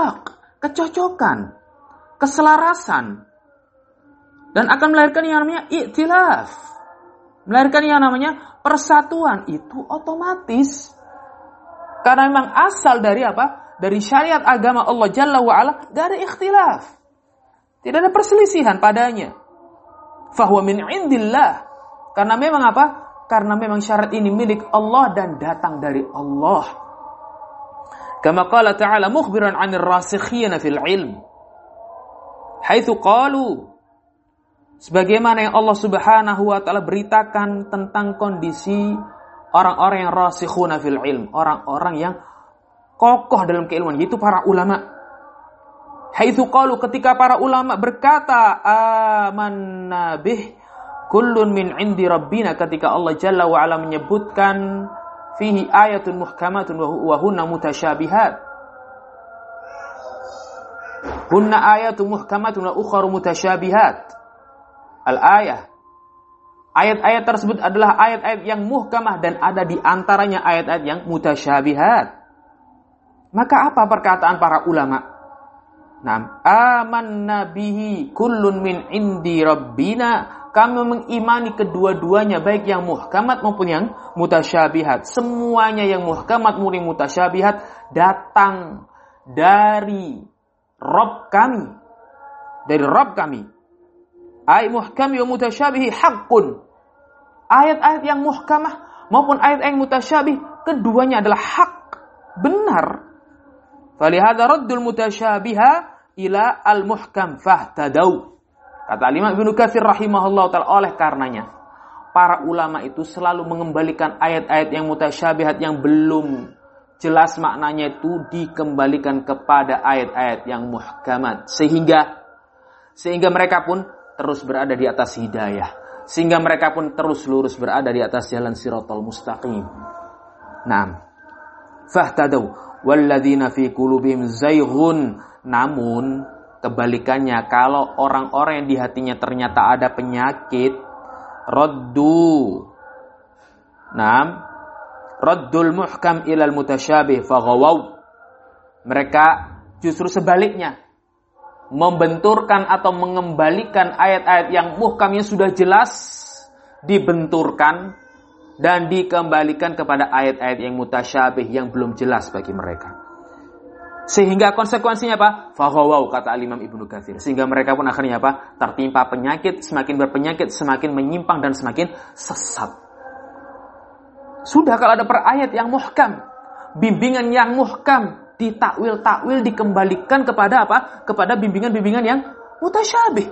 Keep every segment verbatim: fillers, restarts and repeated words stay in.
ittifaq, kecocokan, keselarasan, dan akan melahirkan yang namanya i'tilaf, melahirkan yang namanya persatuan. Itu otomatis karena memang asal dari apa? Dari syariat agama Allah Jalla wa'ala gak ada ikhtilaf, tidak ada perselisihan padanya. Fahuwa min indillah, karena memang apa? Karena memang syariat ini milik Allah dan datang dari Allah. Kama qala ta'ala mukhbiran 'anil rasikhina fil ilm, haitsu qalu, sebagaimana yang Allah Subhanahu wa taala beritakan tentang kondisi orang-orang yang rasikhuna fil ilm, orang-orang yang kokoh dalam keilmuan, yaitu para ulama. Haitsu qalu, ketika para ulama berkata, amanna bih kullun min indi rabbina, ketika Allah Jalla wa ala menyebutkan fihi ayatun muhkamatun wa hunna mutasyabihat. Hunna ayatun muhkamatun wa ukharu mutasyabihat. Al-ayah, ayat-ayat tersebut adalah ayat-ayat yang muhkamah dan ada di antaranya ayat-ayat yang mutasyabihat. Maka apa perkataan para ulama? Naam, amanna bihi kullun min indi rabbina, kami mengimani kedua-duanya, baik yang muhkamat maupun yang mutasyabihat. Semuanya yang muhkamat maupun mutasyabihat datang dari Rabb kami, dari Rabb kami. Ayat muhkami wa mutasyabihi haqqun. Ayat-ayat yang muhkamah maupun ayat yang mutasyabih, keduanya adalah hak, benar. Falihada raddul mutasyabiha ila al-muhkam fahtadau. Kata Imam Ibnu Katsir rahimahullah ta'ala, oleh karenanya para ulama itu selalu mengembalikan ayat-ayat yang mutasyabihat yang belum jelas maknanya itu dikembalikan kepada ayat-ayat yang muhkamat, sehingga sehingga mereka pun terus berada di atas hidayah, sehingga mereka pun terus lurus berada di atas jalan siratal mustaqim. Naam. Fahtadau walladzina fi qulubihim zayghun. Namun kebalikannya, kalau orang-orang yang di hatinya ternyata ada penyakit, raddu. Naam. Raddul muhkam ilal mutasyabih faghawaw. Mereka justru sebaliknya, membenturkan atau mengembalikan ayat-ayat yang muhkamnya sudah jelas, dibenturkan dan dikembalikan kepada ayat-ayat yang mutasyabih yang belum jelas bagi mereka. Sehingga konsekuensinya apa? Faghawaw, kata Imam Ibnu Katsir. Sehingga mereka pun akhirnya apa? Tertimpa penyakit, semakin berpenyakit, semakin menyimpang dan semakin sesat. Sudah kalau ada per ayat yang muhkam, bimbingan yang muhkam, ditakwil-takwil, dikembalikan kepada apa? Kepada bimbingan-bimbingan yang mutasyabih.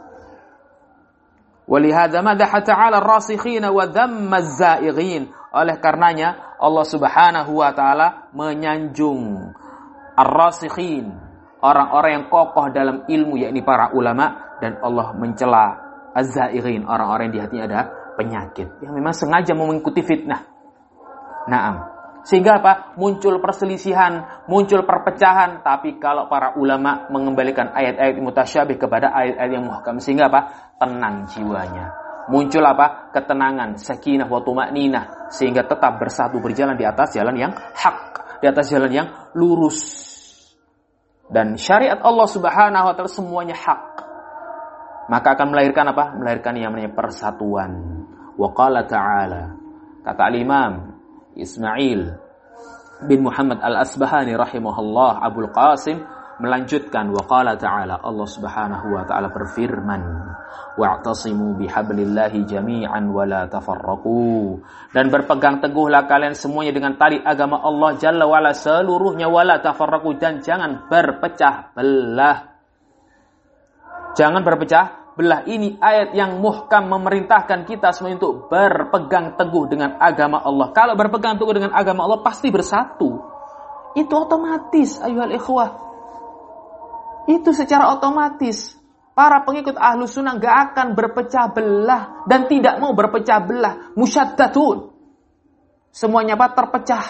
Walihadza madaha ta'ala ar-rasikhina wa dhamma az-zaighin. Oleh karenanya Allah Subhanahu wa taala menyanjung ar-rasikhin, orang-orang yang kokoh dalam ilmu, yakni para ulama, dan Allah mencela az-zaighin, orang-orang yang di hatinya ada penyakit, yang memang sengaja mau mengikuti fitnah. Naam. Sehingga apa? Muncul perselisihan, muncul perpecahan. Tapi kalau para ulama mengembalikan ayat-ayat mutasyabih kepada ayat-ayat yang muhkam, sehingga apa? Tenang jiwanya. Muncul apa? Ketenangan, sakinah wa tuma'ninah, sehingga tetap bersatu berjalan di atas jalan yang hak, di atas jalan yang lurus. Dan syariat Allah Subhanahu wa taala semuanya hak. Maka akan melahirkan apa? Melahirkan yang namanya persatuan. Wa qala ta'ala, kata al-Imam Ismail bin Muhammad al-Asbahani rahimahullah, Abul Qasim, melanjutkan, wa qala ta'ala, Allah Subhanahu wa ta'ala berfirman, wa'tasimu bihablillahi jami'an wa la tafarraqu, dan berpegang teguhlah kalian semuanya dengan tali agama Allah Jalla wa ala seluruhnya, wa la tafarraqu, dan jangan berpecah belah. Jangan berpecah belah. Ini ayat yang muhkam memerintahkan kita semua untuk berpegang teguh dengan agama Allah. Kalau berpegang teguh dengan agama Allah pasti bersatu. Itu otomatis, ayuhal ikhwah. Itu secara otomatis. Para pengikut Ahlus Sunnah gak akan berpecah belah dan tidak mau berpecah belah. Musyaddatun. Semuanya apa? Terpecah.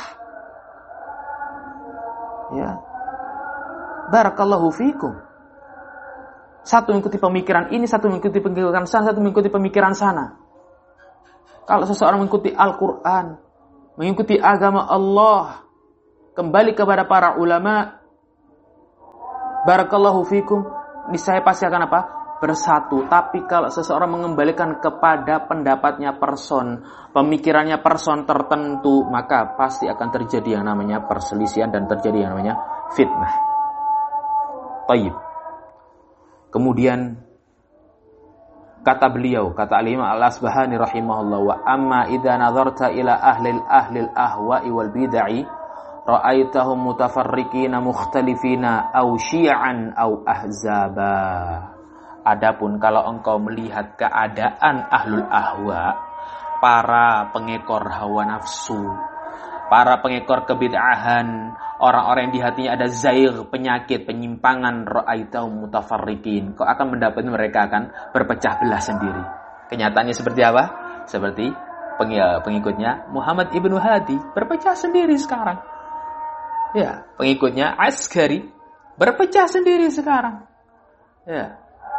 Ya. Barakallahu fikum. Satu mengikuti pemikiran ini, satu mengikuti pemikiran sana, satu mengikuti pemikiran sana. Kalau seseorang mengikuti Al-Quran, mengikuti agama Allah, kembali kepada para ulama, barakallahu fikum, niscaya pasti akan apa? Bersatu. Tapi kalau seseorang mengembalikan kepada pendapatnya person, pemikirannya person tertentu, maka pasti akan terjadi yang namanya perselisihan dan terjadi yang namanya fitnah. Tayyib. Kemudian kata beliau, kata Al-Imam Al-Asbahani rahimahullah, wa amma idza nazarta ila ahli ahli al-ahwa'i wal bid'ah ra'aitahum mutafarriqina mukhtalifina aw syi'an aw ahzaba. Adapun kalau engkau melihat keadaan ahlul ahwa, para pengekor hawa nafsu, para pengekor kebid'ahan, orang-orang yang di hatinya ada zair, penyakit, penyimpangan, ra'aitahum mutafarriqin, kau akan mendapati mereka akan berpecah belah sendiri. Kenyataannya seperti apa? Seperti pengikutnya Muhammad ibnu Hadi berpecah sendiri sekarang. Ya, pengikutnya Askari berpecah sendiri sekarang. Ya.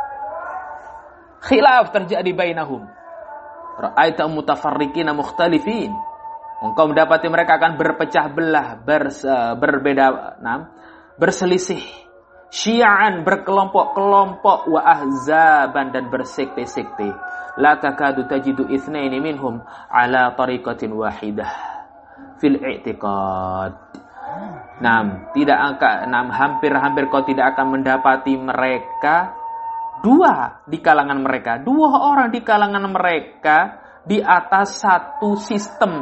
Khilaf terjadi bainahum. Ra'aitahum mutafarriqina mukhtalifin. Engkau mendapati mereka akan berpecah belah, bers, berbeda, nah, berselisih. Syi'an, berkelompok-kelompok, wa ahzaban, dan bersekte-sekte. La takadu tajidu itsnaini minhum ala tariqatin wahidah fil i'tiqad. Nah, tidak angka, nah, hampir-hampir kau tidak akan mendapati mereka dua di kalangan mereka, dua orang di kalangan mereka di atas satu sistem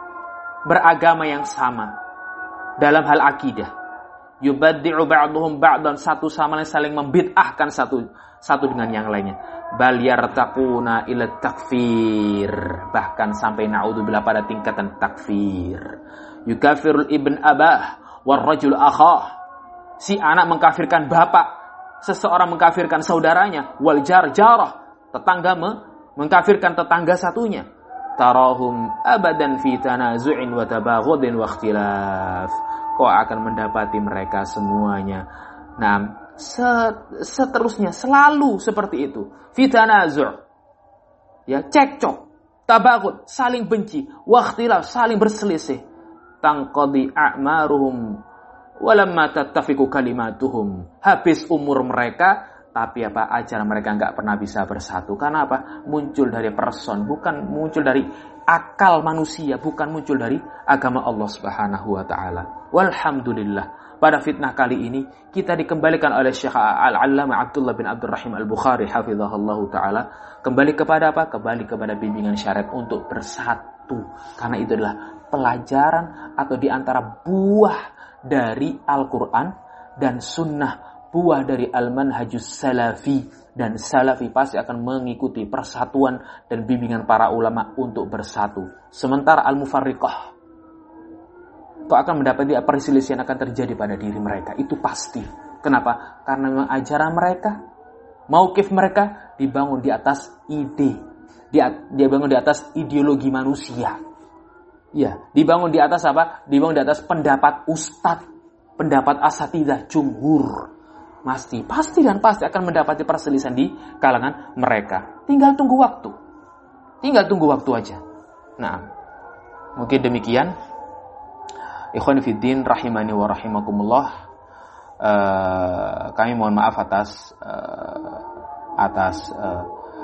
beragama yang sama dalam hal akidah. Yubaddi'u ba'duhum ba'dan, satu sama lain saling membid'ahkan satu satu dengan yang lainnya. Bal yartaquna ila takfir, bahkan sampai naudzubillah pada tingkatan takfir. Yukafirul ibn abah war rajul akhah, si anak mengkafirkan bapak, seseorang mengkafirkan saudaranya, wal jar jarah, tetangga mengkafirkan tetangga satunya. Tarahum abadan fi tanazu'in wa tabaghudin wa ikhtilaf. Kau akan mendapati mereka semuanya, nah, seterusnya selalu seperti itu. Fi tanazu', ya, cekcok, tabaghud, saling benci, wa ikhtilaf, saling berselisih. Tangqadi a'maruhum walamma tattafiqu kalimatuhum. Habis umur mereka, tapi apa, ajaran mereka enggak pernah bisa bersatu. Karena apa? Muncul dari person, bukan muncul dari akal manusia, bukan muncul dari agama Allah Subhanahu wa taala. Walhamdulillah, pada fitnah kali ini kita dikembalikan oleh Syekh Al-Allamah Abdullah bin Abdurrahim Al-Bukhari hafizahullahu taala kembali kepada apa? Kembali kepada bimbingan syariat untuk bersatu. Karena itu adalah pelajaran atau diantara buah dari Al-Quran dan Sunnah, buah dari Al-Manhajus Salafi, dan Salafi pasti akan mengikuti persatuan dan bimbingan para ulama untuk bersatu. Sementara Al-Mufarriqah, kau akan mendapati perselisihan akan terjadi pada diri mereka, itu pasti. Kenapa? Karena ajaran mereka, mauqif mereka dibangun di atas ide, dia dibangun di atas ideologi manusia. Ya, dibangun di atas apa? Dibangun di atas pendapat ustadz, pendapat asatidzah, jumhur. Pasti, pasti dan pasti akan mendapati perselisihan di kalangan mereka. Tinggal tunggu waktu. Tinggal tunggu waktu aja. Nah, mungkin demikian. Ikhwani fiddin rahimani wa rahimakumullah. Uh, kami mohon maaf atas uh, atas uh,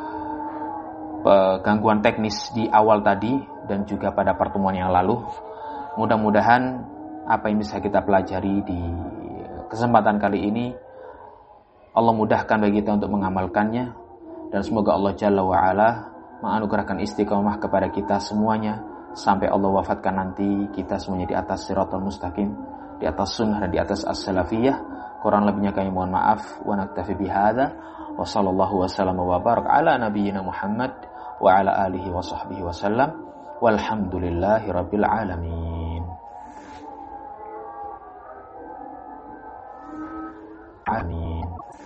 gangguan teknis di awal tadi dan juga pada pertemuan yang lalu. Mudah-mudahan apa yang bisa kita pelajari di kesempatan kali ini Allah mudahkan bagi kita untuk mengamalkannya, dan semoga Allah Jalla wa'ala menganugerahkan istiqamah kepada kita semuanya sampai Allah wafatkan nanti kita semuanya di atas siratal mustaqim, di atas sunnah dan di atas as-salafiyah. Kurang lebihnya kami mohon maaf. Wa naktafi bihadza wa sallallahu wasallam wa barak ala nabiyyina Muhammad wa ala alihi wa sahbihi wasallam walhamdulillahi rabbil alamin. Amin.